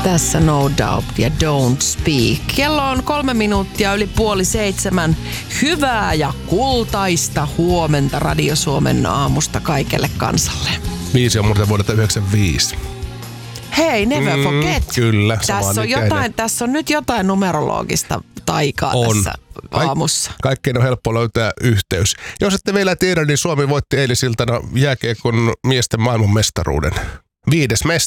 Tässä No Doubt ja Don't Speak. Kello on 3 minuuttia yli 6:30. Hyvää ja kultaista huomenta Radio Suomen aamusta kaikelle kansalle. 5 on muuten vuodelta 1995. Hei, never forget. Kyllä, Tässä on nyt jotain numerologista taikaa tässä aamussa. Kaikkeen on helppo löytää yhteys. Jos ette vielä tiedä, niin Suomi voitti eilisiltana jääkiekon miesten maailmanmestaruuden. 5.